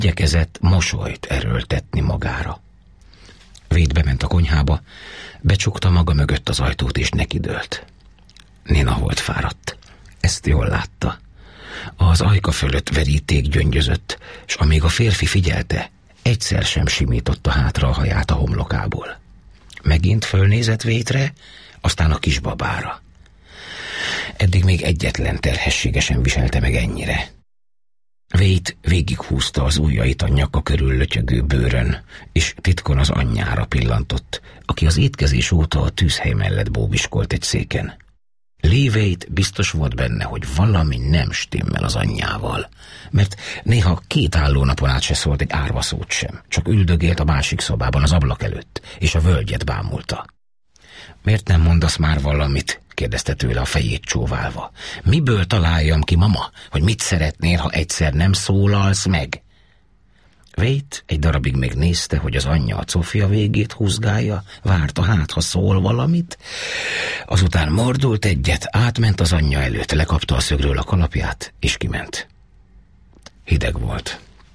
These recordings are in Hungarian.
Igyekezett mosolyt erőltetni magára. Wade bement a konyhába, becsukta maga mögött az ajtót és nekidőlt. Nina volt fáradt. Ezt jól látta. Az ajka fölött veríték gyöngyözött, s amíg a férfi figyelte, egyszer sem simította hátra a haját a homlokából. Megint fölnézett Wade-re, aztán a kisbabára. Eddig még egyetlen terhességesen viselte meg ennyire. Wade végighúzta az ujjait a nyaka körül lötyögő bőrön, és titkon az anyjára pillantott, aki az étkezés óta a tűzhely mellett bóbiskolt egy széken. Lee Wade biztos volt benne, hogy valami nem stimmel az anyjával, mert néha 2 állónapon át se szólt egy árva szót sem, csak üldögélt a másik szobában az ablak előtt, és a völgyet bámulta. Miért nem mondasz már valamit? Kérdezte tőle a fejét csóválva. Miből találjam ki, mama, hogy mit szeretnél, ha egyszer nem szólalsz meg? Wade egy darabig még nézte, hogy az anyja a cofja végét húzgálja, várta hát, ha szól valamit. Azután mordult egyet, átment az anyja előtt, lekapta a szögről a kalapját, és kiment. Hideg volt.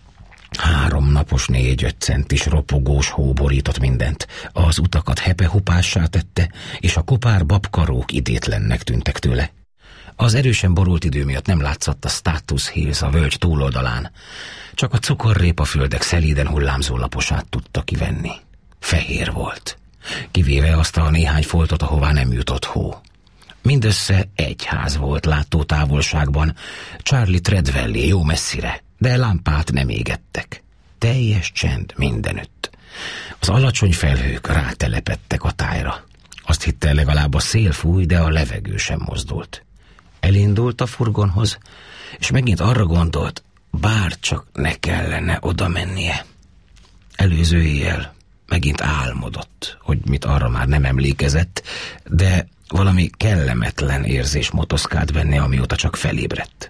3 napos 4-5 centis ropogós hó borított mindent. Az utakat hepehupássá tette, és a kopár babkarók idétlennek tűntek tőle. Az erősen borult idő miatt nem látszott a Status Hills a völgy túloldalán, csak a cukorrépaföldek szelíden hullámzó laposát tudta kivenni. Fehér volt, kivéve azt a néhány foltot, ahová nem jutott hó. Mindössze egy ház volt látó távolságban, Charlie Treadwell jó messzire, de lámpát nem égettek. Teljes csend mindenütt. Az alacsony felhők rátelepedtek a tájra. Azt hitte, legalább a szél fúj, de a levegő sem mozdult. Elindult a furgonhoz, és megint arra gondolt, bár csak ne kellene oda mennie. Előző éjjel megint álmodott, hogy mit arra már nem emlékezett, de valami kellemetlen érzés motoszkált benne, amióta csak felébredt.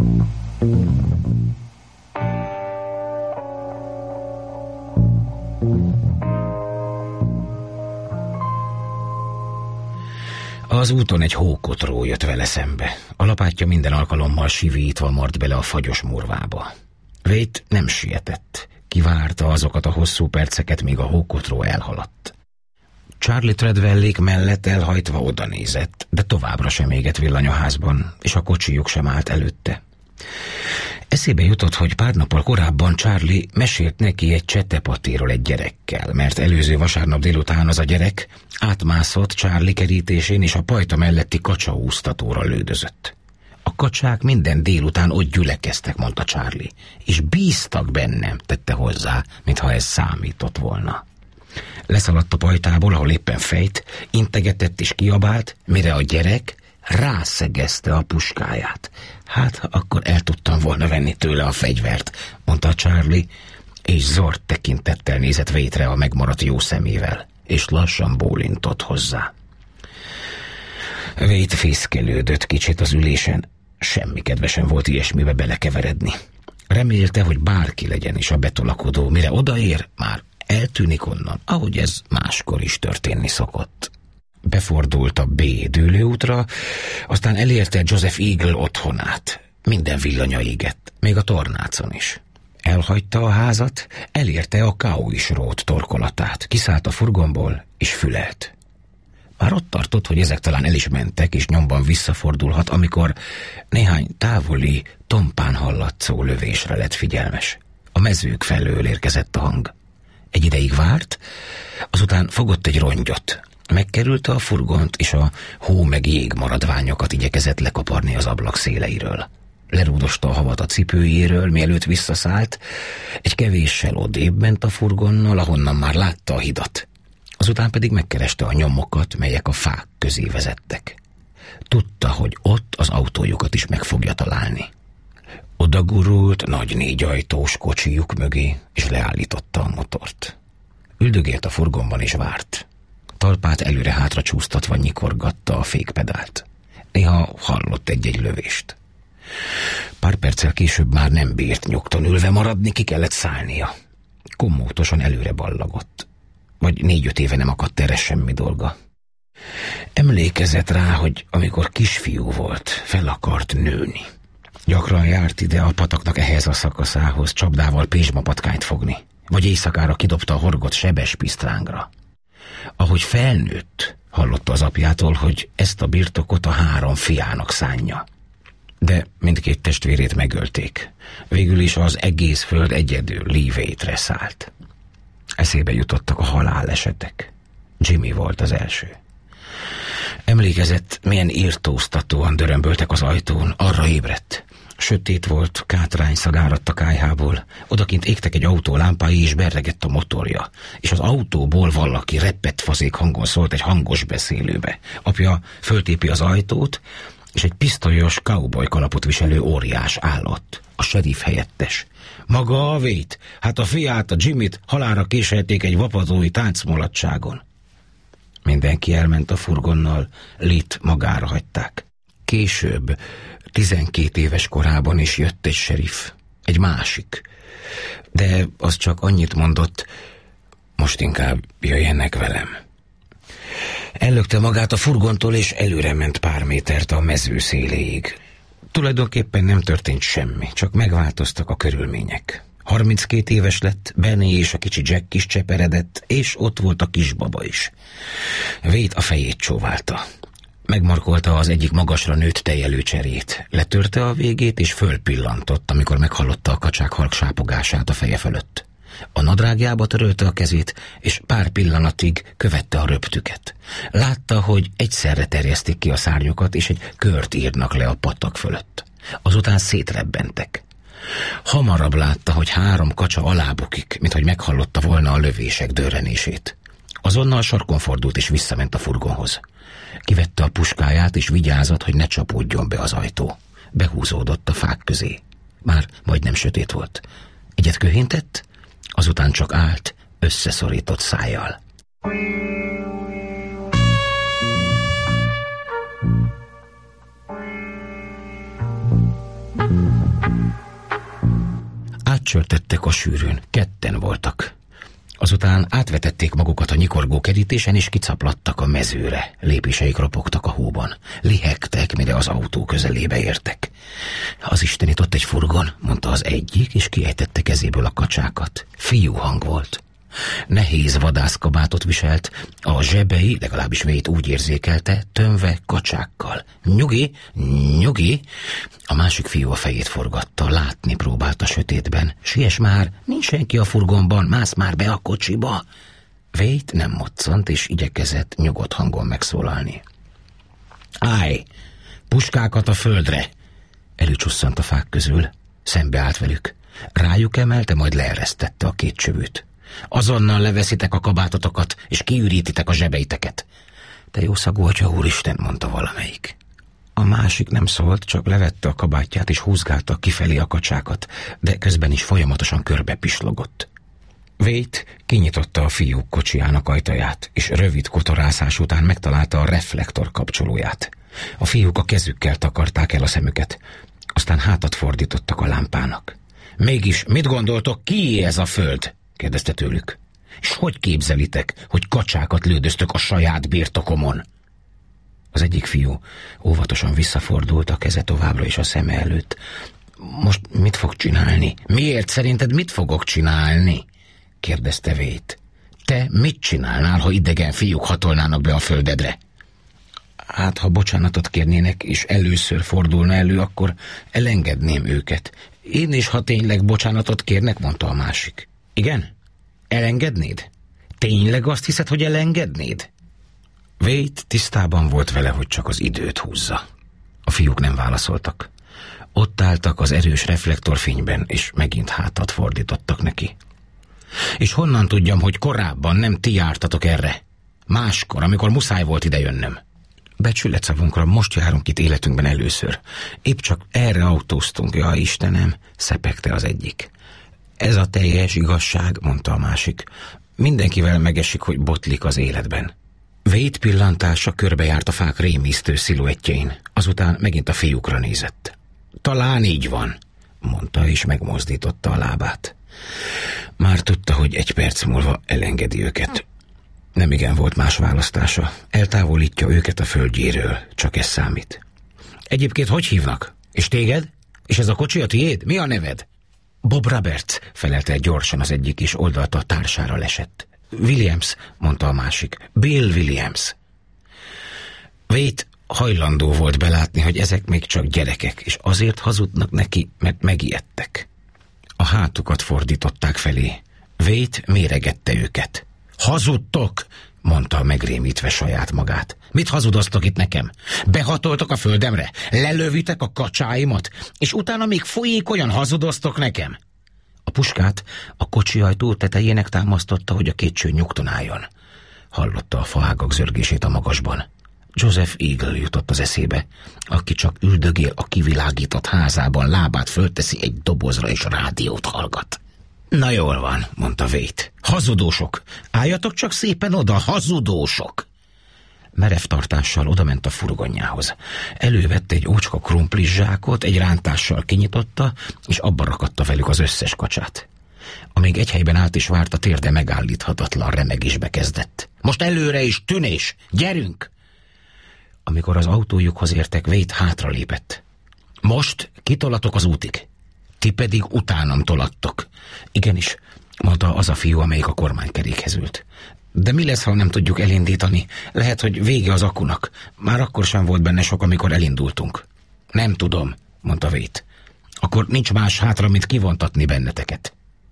Az úton egy hókotró jött vele szembe. A lapátja minden alkalommal sivítva mart bele a fagyos murvába. Wade nem sietett. Kivárta azokat a hosszú perceket, míg a hókotró elhaladt. Charlie Treadwellék mellett elhajtva odanézett, de továbbra sem égett villany a házban, és a kocsijuk sem állt előtte. Eszébe jutott, hogy pár nappal korábban Charlie mesélt neki egy csetepatéról egy gyerekkel, mert előző vasárnap délután az a gyerek átmászott Charlie kerítésén, és a pajta melletti kacsaúsztatóra lődözött. A kacsák minden délután ott gyülekeztek, mondta Charlie, és bíztak bennem, tette hozzá, mintha ez számított volna. Leszaladt a pajtából, ahol éppen fejt, integetett és kiabált, mire a gyerek rászegezte a puskáját. Hát, ha akkor el tudtam volna venni tőle a fegyvert, mondta Charlie, és zord tekintettel nézett Wade-re a megmaradt jó szemével, és lassan bólintott hozzá. Wade fészkelődött kicsit az ülésen, semmi kedvesen volt ilyesmibe belekeveredni. Remélte, hogy bárki legyen is a betolakodó, mire odaér, már eltűnik onnan, ahogy ez máskor is történni szokott. Befordult a B dőlőútra, aztán elérte Joseph Eagle otthonát. Minden villanya égett, még a tornácon is. Elhagyta a házat, elérte a Cowis Road torkolatát, kiszállt a furgonból és fülelt. Már ott tartott, hogy ezek talán el is mentek, és nyomban visszafordulhat, amikor néhány távoli, tompán hallatszó lövésre lett figyelmes. A mezők felől érkezett a hang. Egy ideig várt, azután fogott egy rongyot. Megkerülte a furgont, és a hó meg jég maradványokat igyekezett lekaparni az ablak széleiről. Lerúdosta a havat a cipőjéről, mielőtt visszaszállt, egy kevéssel odébb ment a furgonnal, ahonnan már látta a hidat. Azután pedig megkereste a nyomokat, melyek a fák közé vezettek. Tudta, hogy ott az autójukat is meg fogja találni. Odagurult nagy 4 ajtós kocsijuk mögé, és leállította a motort. Üldögélt a furgonban és várt. Talpát előre-hátra csúsztatva nyikorgatta a fékpedált. Néha hallott egy-egy lövést. Pár perccel később már nem bírt nyugton ülve maradni, ki kellett szállnia. Komótosan előre ballagott. Vagy 4-5 éve nem akadt erre semmi dolga. Emlékezett rá, hogy amikor kisfiú volt, fel akart nőni. Gyakran járt ide a pataknak ehhez a szakaszához csapdával pézsmapatkányt fogni, vagy éjszakára kidobta a horgot sebes pisztrángra. Ahogy felnőtt, hallotta az apjától, hogy ezt a birtokot a 3 fiának szánja. De mindkét testvérét megölték. Végül is az egész föld egyedül Lee Waite-re szállt. Eszébe jutottak a halálesetek. Jimmy volt az első. Emlékezett, milyen irtóztatóan dörömböltek az ajtón, arra ébredt. Sötét volt, kátrányszag áradt a kályhából, odakint égtek egy autó lámpái, és berregett a motorja, és az autóból valaki reppett fazék hangon szólt egy hangos beszélőbe. Apja föltépi az ajtót, és egy pisztolyos cowboy kalapot viselő óriás állott, a sheriff helyettes. Maga a Waite, hát a fiát, a Jimmyt halálra késelték egy vapadói táncmulatságon. Mindenki elment a furgonnal, Lee-t magára hagyták. Később, 12 éves korában is jött egy sheriff, egy másik, de az csak annyit mondott, most inkább jöjjenek velem. Ellökte magát a furgontól, és előre ment pár métert a mező széléig. Tulajdonképpen nem történt semmi, csak megváltoztak a körülmények. 32 éves lett, Benny és a kicsi Jack is cseperedett, és ott volt a kisbaba is. Waite a fejét csóválta. Megmarkolta az egyik magasra nőtt tejelőcserét, letörte a végét, és fölpillantott, amikor meghallotta a kacsák halk sápogását a feje fölött. A nadrágjába törölte a kezét, és pár pillanatig követte a röptüket. Látta, hogy egyszerre terjesztik ki a szárnyokat, és egy kört írnak le a patak fölött. Azután szétrebbentek. Hamarabb látta, hogy 3 kacsa alábukik, minthogy meghallotta volna a lövések dörrenését. Azonnal sarkon fordult, és visszament a furgonhoz. Kivette a puskáját, és vigyázott, hogy ne csapódjon be az ajtó. Behúzódott a fák közé. Már majdnem sötét volt. Egyet köhintett, azután csak állt, összeszorított szájjal. Átcsörtettek a sűrűn, 2 voltak. Azután átvetették magukat a nyikorgó kerítésen, és kicaplattak a mezőre. Lépéseik ropogtak a hóban. Lihegtek, mire az autó közelébe értek. Az istenit, ott egy furgon, mondta az egyik, és kiejtette kezéből a kacsákat. Fiú hang volt. Nehéz vadászkabátot viselt, a zsebei, legalábbis Waite úgy érzékelte, tömve kacsákkal. Nyugi, nyugi! A másik fiú a fejét forgatta, látni próbált a sötétben. Siess már, nincs senki a furgonban, mász már be a kocsiba! Waite nem moccant, és igyekezett nyugodt hangon megszólalni. Állj! Puskákat a földre! Előcsusszant a fák közül, szembeállt velük. Rájuk emelte, majd leeresztette a 2 csövűt. Azonnal leveszitek a kabátotokat, és kiürítitek a zsebeiteket. Te jó szagú atya, úristen, mondta valamelyik. A másik nem szólt, csak levette a kabátját, és húzgálta kifelé a kacsákat, de közben is folyamatosan körbe pislogott. Waite kinyitotta a fiúk kocsijának ajtaját, és rövid kotorászás után megtalálta a reflektor kapcsolóját. A fiúk a kezükkel takarták el a szemüket, aztán hátat fordítottak a lámpának. Mégis mit gondoltok, kié ez a föld? Kérdezte tőlük. És hogy képzelitek, hogy kacsákat lődöztök a saját birtokomon? Az egyik fiú óvatosan visszafordult, a keze továbbra is a szeme előtt. Most mit fog csinálni? Miért szerinted mit fogok csinálni? Kérdezte Waite. Te mit csinálnál, ha idegen fiúk hatolnának be a földedre? Hát, ha bocsánatot kérnének, és először fordulna elő, akkor elengedném őket. Én is, ha tényleg bocsánatot kérnek, mondta a másik. Igen? Elengednéd? Tényleg azt hiszed, hogy elengednéd? Waite tisztában volt vele, hogy csak az időt húzza. A fiúk nem válaszoltak. Ott álltak az erős reflektorfényben, és megint hátat fordítottak neki. És honnan tudjam, hogy korábban nem ti jártatok erre? Máskor, amikor muszáj volt idejönnöm. Becsületszavunkra most járunk itt életünkben először. Épp csak erre autóztunk, ja Istenem, szepegte az egyik. Ez a teljes igazság, mondta a másik. Mindenkivel megesik, hogy botlik az életben. Waite pillantása körbejárt a fák rémisztő sziluettjein, azután megint a fiúkra nézett. Talán így van, mondta, és megmozdította a lábát. Már tudta, hogy 1 perc múlva elengedi őket. Nemigen volt más választása. Eltávolítja őket a földjéről, csak ez számít. Egyébként hogy hívnak? És téged? És ez a kocsi a tiéd? Mi a neved? Bob Roberts, felelte gyorsan az egyik, és oldalta a társára lesett. Williams, mondta a másik. Bill Williams. Wade hajlandó volt belátni, hogy ezek még csak gyerekek, és azért hazudnak neki, mert megijedtek. A hátukat fordították felé. Wade méregette őket. Hazudtok, mondta megrémítve saját magát. Mit hazudoztok itt nekem? Behatoltok a földemre? Lelövitek a kacsáimat? És utána még folyékonyan hazudoztok nekem? A puskát a kocsi ajtó tetejének támasztotta, hogy a kétcső nyugton álljon. Hallotta a faágak zörgését a magasban. Joseph Eagle jutott az eszébe, aki csak üldögél a kivilágított házában, lábát fölteszi egy dobozra és rádiót hallgat. Na jól van, mondta Wade. Hazudósok! Álljatok csak szépen oda, hazudósok! Merev tartással odament a furgonjához. Elővette egy ócska krumplis zsákot, egy rántással kinyitotta, és abba rakatta velük az összes kacsát. Amíg egy helyben állt és várt, a térde megállíthatatlan remegésbe kezdett. Most előre is, tűnés! Gyerünk! Amikor az autójukhoz értek, Wade hátralépett. Most kitolatok az útig. Ti pedig utánam tolattok. Igenis, mondta az a fiú, amelyik a kormánykerékhez ült. De mi lesz, ha nem tudjuk elindítani? Lehet, hogy vége az akunak. Már akkor sem volt benne sok, amikor elindultunk. Nem tudom, mondta Wade. Akkor nincs más hátra, mint kivontatni benneteket.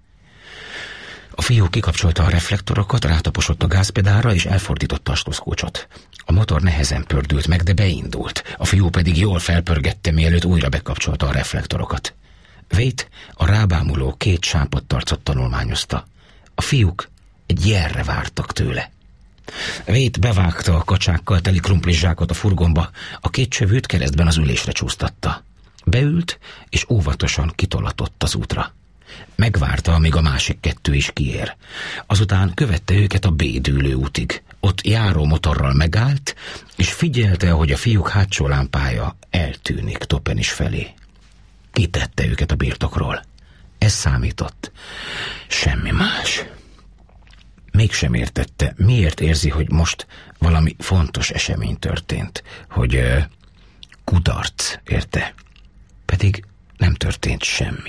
A fiú kikapcsolta a reflektorokat, rátaposott a gázpedálra, és elfordította a sluszkulcsot. A motor nehezen pördült meg, de beindult. A fiú pedig jól felpörgette, mielőtt újra bekapcsolta a reflektorokat. Wade a rábámuló két sápadt arcot tanulmányozta. A fiúk egy jelre vártak tőle. Wade bevágta a kacsákkal teli krumplis zsákot a furgonba, a két csövőt keresztben az ülésre csúsztatta. Beült, és óvatosan kitolatott az útra. Megvárta, amíg a másik kettő is kiér. Azután követte őket a B-dűlő útig. Ott járó motorral megállt, és figyelte, hogy a fiúk hátsó lámpája eltűnik Topenis felé. Kitette őket a birtokról. Ez számított. Semmi más. Mégsem értette, miért érzi, hogy most valami fontos esemény történt. Hogy kudarc, érte. Pedig nem történt semmi.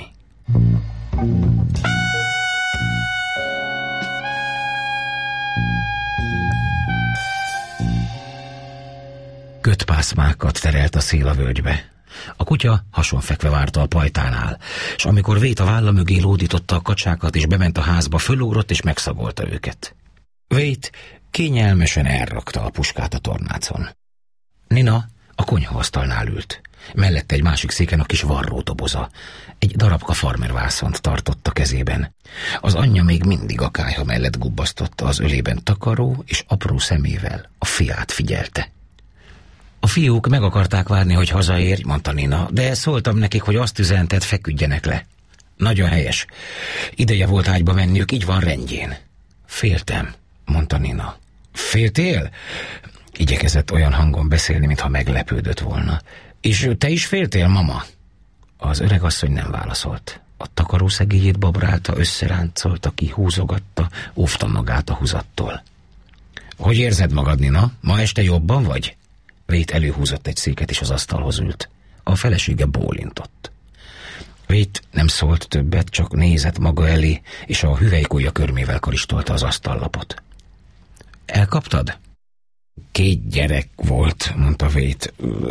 Kötpászmákat terelt a szél a völgybe. A kutya hasonfekve várta a pajtánál, és amikor Wade a válla mögé lódította a kacsákat és bement a házba, fölugrott és megszagolta őket. Wade kényelmesen elrakta a puskát a tornácon. Nina a konyhaasztalnál ült. Mellette egy másik széken a kis varródoboza. Egy darabka farmervászont tartotta kezében. Az anyja még mindig a kályha mellett gubbasztotta az ölében takaró, és apró szemével a fiát figyelte. A fiúk meg akarták várni, hogy hazaérj, mondta Nina, de szóltam nekik, hogy azt üzented, feküdjenek le. Nagyon helyes. Ideje volt ágyba menniük, így van rendjén. Féltem, mondta Nina. Féltél? Igyekezett olyan hangon beszélni, mintha meglepődött volna. És te is féltél, mama? Az öregasszony nem válaszolt. A takarószegélyét babrálta, összeráncolta, kihúzogatta, óvta magát a húzattól. Hogy érzed magad, Nina? Ma este jobban vagy? Wade előhúzott egy széket, és az asztalhoz ült. A felesége bólintott. Wade nem szólt többet, csak nézett maga elé, és a hüvelykujja körmével karistolta az asztallapot. Elkaptad? 2 gyerek volt, mondta Wade.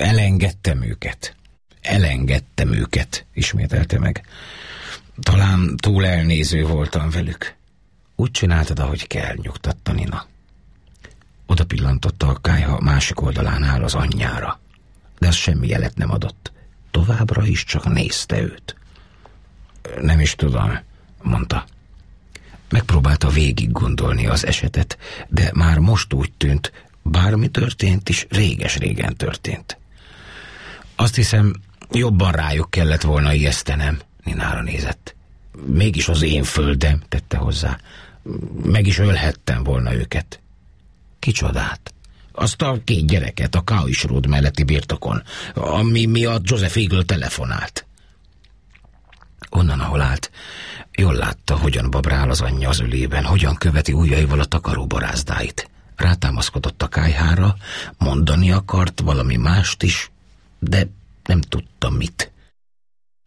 Elengedtem őket, ismételte meg. Talán túl elnéző voltam velük. Úgy csináltad, ahogy kell, nyugtatta Nina. Oda pillantotta a kályha másik oldalán áll az anyjára, de az semmi jelet nem adott. Továbbra is csak nézte őt. Nem is tudom, mondta. Megpróbálta végig gondolni az esetet, de már most úgy tűnt, bármi történt is, réges-régen történt. Azt hiszem, jobban rájuk kellett volna ijesztenem, Ninára nézett. Mégis az én földem, tette hozzá. Meg is ölhettem volna őket. Kicsodát? Azt a 2 gyereket a Cowis Road melletti birtokon, ami miatt Joseph Eagle telefonált. Onnan, ahol állt, jól látta, hogyan babrál az anyja az ölében, hogyan követi ujjaival a takaró barázdáit. Rátámaszkodott a kályhára, mondani akart valami mást is, de nem tudta mit.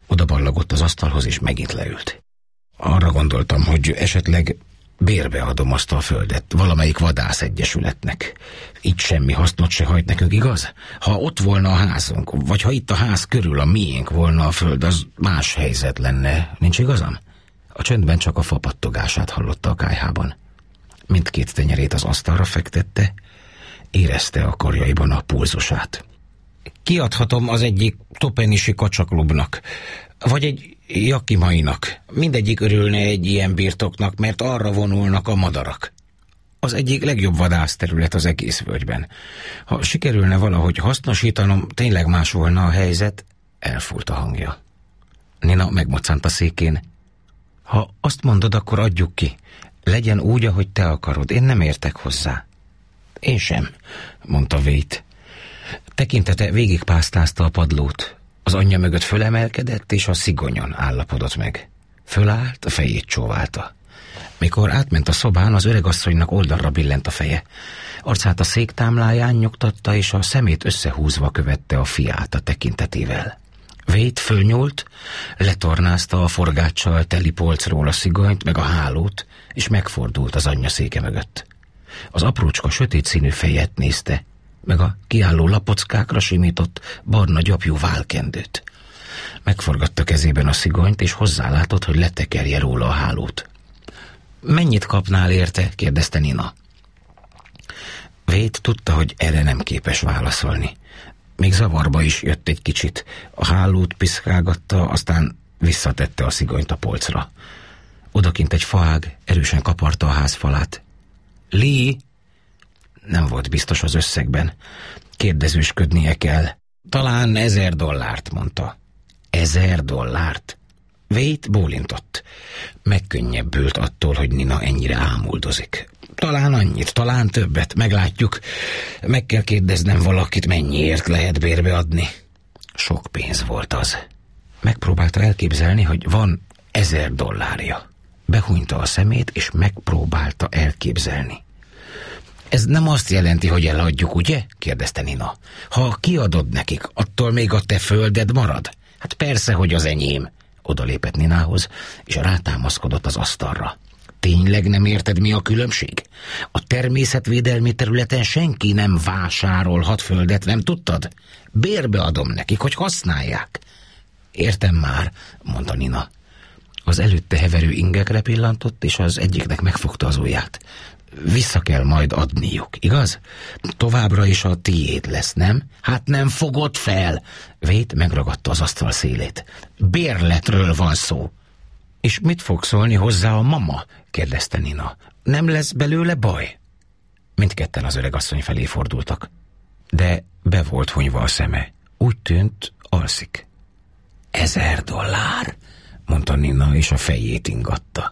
Oda ballagott az asztalhoz, és megint leült. Arra gondoltam, hogy esetleg bérbe adom azt a földet valamelyik vadászegyesületnek. Így semmi hasznot se hajt nekünk, igaz? Ha ott volna a házunk, vagy ha itt a ház körül a miénk volna a föld, az más helyzet lenne, nincs igazam? A csöndben csak a fa pattogását hallotta a kályhában. Mindkét tenyerét az asztalra fektette, érezte a karjaiban a pulzusát. Kiadhatom az egyik topenisi kacsaklubnak, vagy egy jakimainak. Mindegyik örülne egy ilyen birtoknak, mert arra vonulnak a madarak. Az egyik legjobb vadászterület az egész völgyben. Ha sikerülne valahogy hasznosítanom, tényleg más volna a helyzet. Elfúlt a hangja. Nina megmoccant a székén. Ha azt mondod, akkor adjuk ki. Legyen úgy, ahogy te akarod. Én nem értek hozzá. Én sem, mondta Wade. Tekintete végigpásztázta a padlót. Az anyja mögött fölemelkedett, és a szigonyon állapodott meg. Fölállt, a fejét csóválta. Mikor átment a szobán, az öregasszonynak oldalra billent a feje. Arcát a széktámláján nyugtatta, és a szemét összehúzva követte a fiát a tekintetével. Wade fölnyúlt, letornázta a forgáccsal teli polcról a szigonyt, meg a hálót, és megfordult az anyja széke mögött. Az aprócska sötét színű fejet nézte, meg a kiálló lapockákra simított barna gyapjú válkendőt. Megforgatta kezében a szigonyt, és hozzálátott, hogy letekerje róla a hálót. Mennyit kapnál érte? kérdezte Nina. Wade tudta, hogy erre nem képes válaszolni. Még zavarba is jött egy kicsit. A hálót piszkálgatta, aztán visszatette a szigonyt a polcra. Odakint egy faág erősen kaparta a ház falát. Lee? Nem volt biztos az összegben. Kérdezősködnie kell. Talán $1000, mondta. $1000? Wade bólintott. Megkönnyebbült attól, hogy Nina ennyire ámuldozik. Talán annyit, talán többet, meglátjuk. Meg kell kérdeznem valakit, mennyiért lehet bérbe adni. Sok pénz volt az. Megpróbálta elképzelni, hogy van $1000. Behúnyta a szemét, és megpróbálta elképzelni. Ez nem azt jelenti, hogy eladjuk, ugye? kérdezte Nina. Ha kiadod nekik, attól még a te földed marad? Hát persze, hogy az enyém. Odalépett Ninához, és rátámaszkodott az asztalra. Tényleg nem érted, mi a különbség? A természetvédelmi területen senki nem vásárolhat földet, nem tudtad? Bérbe adom nekik, hogy használják. Értem már, mondta Nina. Az előtte heverő ingekre pillantott, és az egyiknek megfogta az ujját. Vissza kell majd adniuk, igaz? Továbbra is a tiéd lesz, nem? Hát nem fogod fel! Wade megragadta az asztal szélét. Bérletről van szó. És mit fog szólni hozzá a mama? kérdezte Nina. Nem lesz belőle baj? Mindketten az öregasszony felé fordultak. De be volt hunyva a szeme. Úgy tűnt, alszik. $1000, mondta Nina, és a fejét ingatta.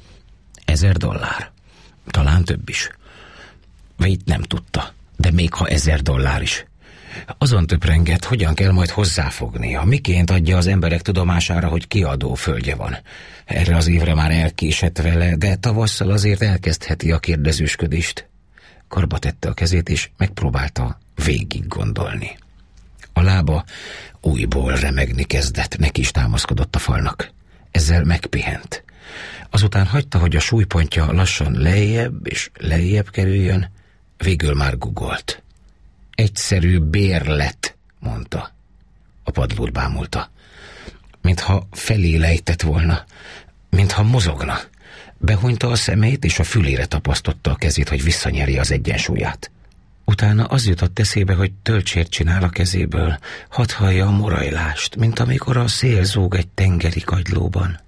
$1000. Talán több is. Wade nem tudta, de még ha $1000 is. Azon töprengett, hogyan kell majd hozzáfognia, miként adja az emberek tudomására, hogy kiadó földje van. Erre az évre már elkésett vele, de tavasszal azért elkezdheti a kérdezősködést. Karba tette a kezét, és megpróbálta végig gondolni. A lába újból remegni kezdett, neki is támaszkodott a falnak. Ezzel megpihent. Azután hagyta, hogy a súlypontja lassan lejjebb és lejjebb kerüljön, végül már gugolt. Egyszerű bérlet, mondta. A padlót bámulta. Mintha felé lejtett volna, mintha mozogna. Behunyta a szemét, és a fülére tapasztotta a kezét, hogy visszanyerje az egyensúlyát. Utána az jutott eszébe, hogy tölcsért csinál a kezéből, hadd hallja a morajlást, mint amikor a szél zúg egy tengeri kagylóban.